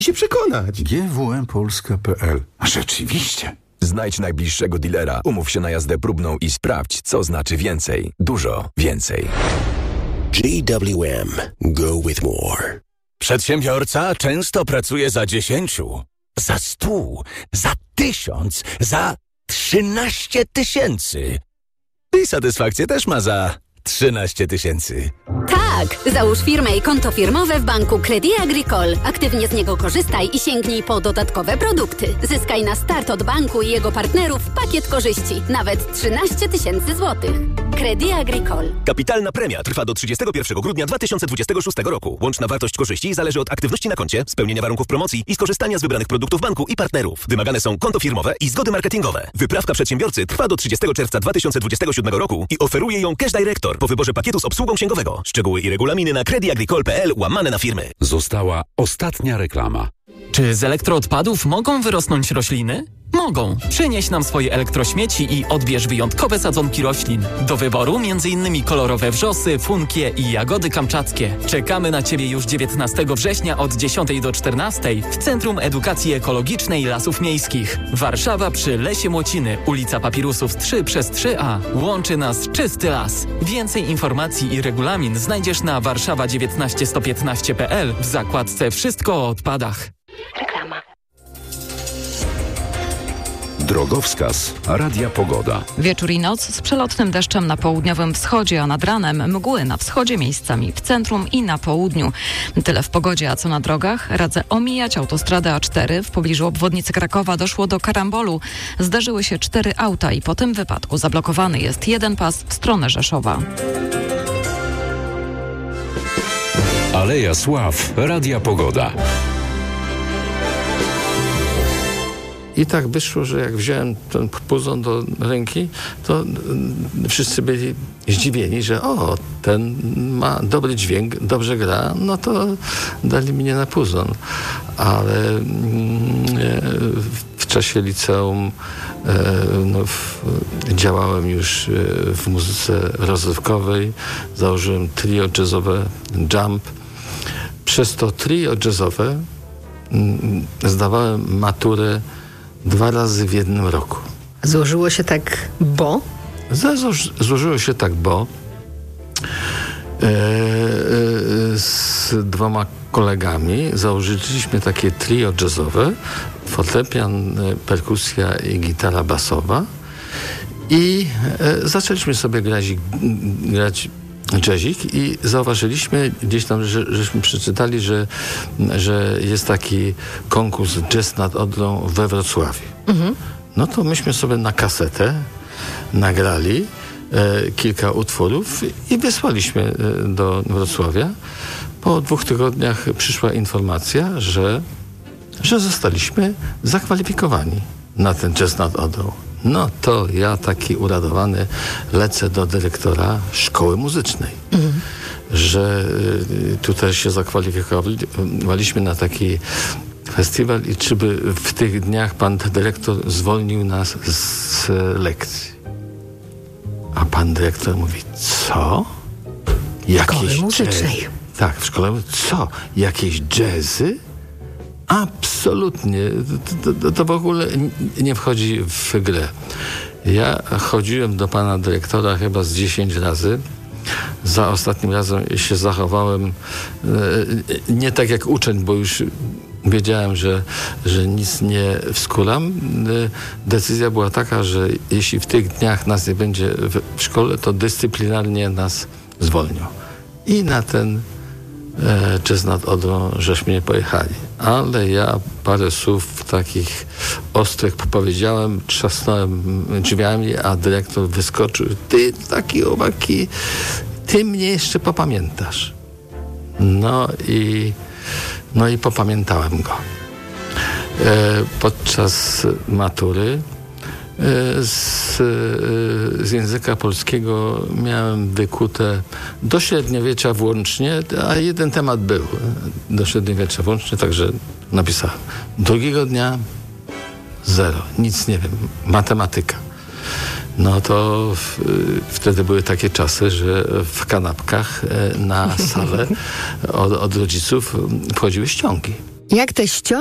się przekonać. gwmpolska.pl. Rzeczywiście. Znajdź najbliższego dealera, umów się na jazdę próbną i sprawdź, co znaczy więcej. Dużo więcej. GWM. Go with more. Przedsiębiorca często pracuje za 10, za 100, za 1000, za 13 tysięcy. I satysfakcję też ma za 13 tysięcy. Tak! Załóż firmę i konto firmowe w banku Crédit Agricole. Aktywnie z niego korzystaj i sięgnij po dodatkowe produkty. Zyskaj na start od banku i jego partnerów pakiet korzyści. Nawet 13 tysięcy złotych. Crédit Agricole. Kapitalna premia trwa do 31 grudnia 2026 roku. Łączna wartość korzyści zależy od aktywności na koncie, spełnienia warunków promocji i skorzystania z wybranych produktów banku i partnerów. Wymagane są konto firmowe i zgody marketingowe. Wyprawka przedsiębiorcy trwa do 30 czerwca 2027 roku i oferuje ją Cash Director po wyborze pakietu z obsługą księgowego. Szczegóły i regulaminy na creditagricole.pl/firmy. Została ostatnia reklama. Czy z elektroodpadów mogą wyrosnąć rośliny? Mogą. Przynieś nam swoje elektrośmieci i odbierz wyjątkowe sadzonki roślin. Do wyboru m.in. kolorowe wrzosy, funkie i jagody kamczackie. Czekamy na Ciebie już 19 września od 10 do 14 w Centrum Edukacji Ekologicznej Lasów Miejskich. Warszawa przy Lesie Młociny, ulica Papirusów 3/3A. Łączy nas czysty las. Więcej informacji i regulamin znajdziesz na warszawa19115.pl w zakładce Wszystko o odpadach. Reklama. Drogowskaz Radia Pogoda. Wieczór i noc z przelotnym deszczem na południowym wschodzie, a nad ranem mgły na wschodzie, miejscami w centrum i na południu. Tyle w pogodzie, a co na drogach? Radzę omijać autostradę A4. W pobliżu obwodnicy Krakowa doszło do karambolu. Zdarzyły się 4 auta i po tym wypadku zablokowany jest jeden pas w stronę Rzeszowa. Aleja Sław Radia Pogoda. I tak wyszło, że jak wziąłem ten puzon do ręki, to wszyscy byli zdziwieni, że ten ma dobry dźwięk, dobrze gra, no to dali mnie na puzon. Ale w czasie liceum działałem już w muzyce rozrywkowej, założyłem trio jazzowe Jump. Przez to trio jazzowe zdawałem maturę 2 razy w jednym roku. Złożyło się tak, bo? Złożyło się tak, bo z 2 kolegami założyliśmy takie trio jazzowe, fortepian, perkusja i gitara basowa i zaczęliśmy sobie grać jazzik i zauważyliśmy gdzieś tam, żeśmy przeczytali, że jest taki konkurs Jazz nad Odrą we Wrocławiu. Mhm. No to myśmy sobie na kasetę nagrali kilka utworów i wysłaliśmy do Wrocławia. Po 2 tygodniach przyszła informacja, że zostaliśmy zakwalifikowani na ten Jazz nad Odrą. No to ja taki uradowany lecę do dyrektora szkoły muzycznej, że tutaj się zakwalifikowaliśmy na taki festiwal i czy by w tych dniach pan dyrektor zwolnił nas z lekcji. A pan dyrektor mówi, co? Szkoły muzycznej. Tak, w szkole. Co? Jakieś jazzy? Absolutnie. To w ogóle nie wchodzi w grę. Ja chodziłem do pana dyrektora chyba z 10 razy. Za ostatnim razem się zachowałem nie tak jak uczeń, bo już wiedziałem, że nic nie wskulam. Decyzja była taka, że jeśli w tych dniach nas nie będzie w szkole, to dyscyplinarnie nas zwolnią. I na ten Jazz nad Odrą żeśmy nie pojechali. Ale ja parę słów takich ostrych powiedziałem, trzasnąłem drzwiami, a dyrektor wyskoczył. Ty taki owaki, ty mnie jeszcze popamiętasz. No i popamiętałem go. Podczas matury z języka polskiego miałem wykute do średniowiecza włącznie, a jeden temat był do średniowiecza włącznie, także napisałem. Drugiego dnia 0, nic nie wiem, matematyka. No to wtedy były takie czasy, że w kanapkach na salę od rodziców wchodziły ściągi. Jak teścio?